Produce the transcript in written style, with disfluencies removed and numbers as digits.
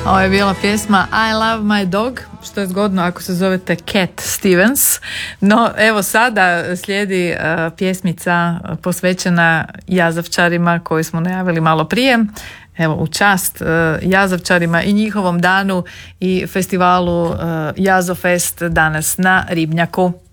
Ovo je bila pjesma I Love My Dog, što je zgodno ako se zovete Cat Stevens. No evo sada slijedi pjesmica posvećena jazavčarima koju smo najavili malo prije. Evo, u čast jazavčarima i njihovom danu i festivalu Jazofest danas na Ribnjaku.